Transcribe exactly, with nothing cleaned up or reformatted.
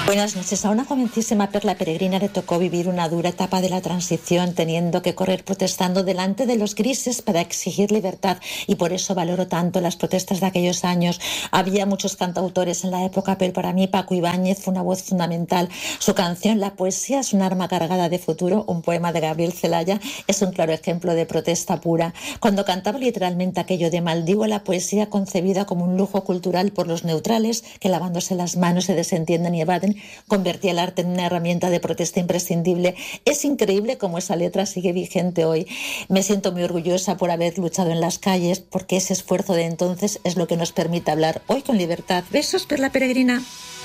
Buenas noches. A una jovencísima Perla Peregrina le tocó vivir una dura etapa de la transición, teniendo que correr protestando delante de los grises para exigir libertad, y por eso valoro tanto las protestas de aquellos años. Había muchos cantautores en la época, pero para mí Paco Ibáñez fue una voz fundamental. Su canción La poesía es un arma cargada de futuro, un poema de Gabriel Celaya, es un claro ejemplo de protesta pura. Cuando cantaba literalmente aquello de maldigo la poesía concebida como un lujo cultural por los neutrales que lavándose las manos se desentienden y evaden, convertía el arte en una herramienta de protesta imprescindible. Es increíble cómo esa letra sigue vigente hoy. Me siento muy orgullosa por haber luchado en las calles, porque ese esfuerzo de entonces es lo que nos permite hablar hoy con libertad. Besos, Perla Peregrina.